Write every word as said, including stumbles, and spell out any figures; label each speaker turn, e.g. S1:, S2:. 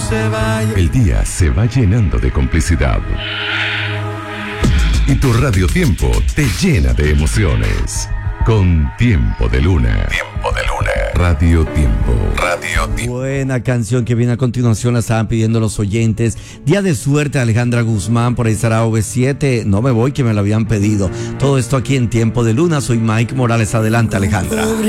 S1: se vaya.
S2: El día se va llenando de complicidad. Y tu Radio Tiempo te llena de emociones. Con Tiempo de Luna. Tiempo de Luna. Radio Tiempo. Radio Tiempo.
S3: Buena canción que viene a continuación, la estaban pidiendo los oyentes. Día de suerte, Alejandra Guzmán, por ahí estará O V siete. No me voy, que me lo habían pedido. Todo esto aquí en Tiempo de Luna. Soy Mike Morales. Adelante, Alejandra.